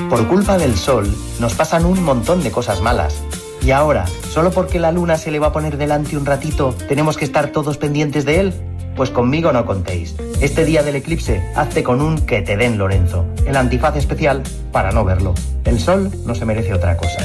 Por culpa del sol, nos pasan un montón de cosas malas. Y ahora, ¿solo porque la luna se le va a poner delante un ratito, tenemos que estar todos pendientes de él? Pues conmigo no contéis. Este día del eclipse, hazte con un que te den Lorenzo. El antifaz especial para no verlo. El sol no se merece otra cosa.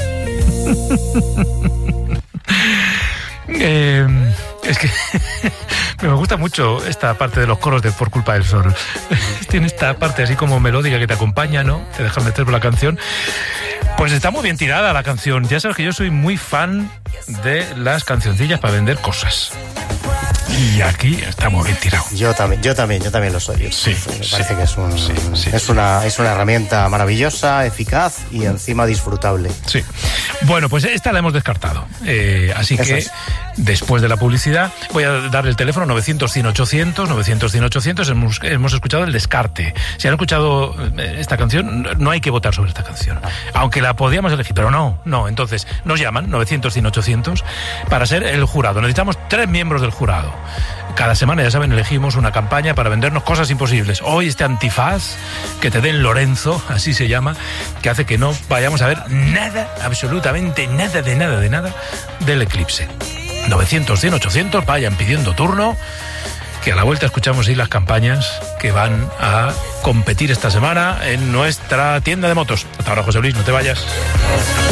Es que me gusta mucho esta parte de los coros de Por culpa del sol. Tiene esta parte así como melódica que te acompaña, ¿no? Te deja meter por la canción. Pues está muy bien tirada la canción. Ya sabes que yo soy muy fan de las cancioncillas para vender cosas. Y aquí está muy bien tirado. Yo también lo soy. Sí, me parece que es una herramienta maravillosa, eficaz y encima disfrutable. Sí. Bueno, pues esta la hemos descartado. Así eso que es. Después de la publicidad voy a dar el teléfono 900-100-800, 900-100-800. Hemos escuchado el descarte. Si han escuchado esta canción, no hay que votar sobre esta canción. Aunque la podíamos elegir, pero no. Entonces nos llaman 900-100-800 para ser el jurado. Necesitamos 3 miembros del jurado. Cada semana, ya saben, elegimos una campaña para vendernos cosas imposibles. Hoy este antifaz, que te den Lorenzo, así se llama, que hace que no vayamos a ver nada, absolutamente nada del eclipse. 900-100-800, vayan pidiendo turno, que a la vuelta escuchamos ahí las campañas que van a competir esta semana en nuestra tienda de motos. Hasta ahora, José Luis, no te vayas.